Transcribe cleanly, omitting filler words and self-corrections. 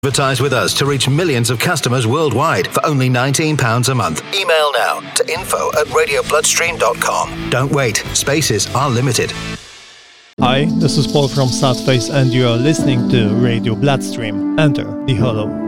Advertise with us to reach millions of customers worldwide for only £19 a month. Email now to info@radiobloodstream.com. Don't wait. Spaces are limited. Hi, this is Paul from Sadface and you are listening to Radio Bloodstream. Enter the Hollow.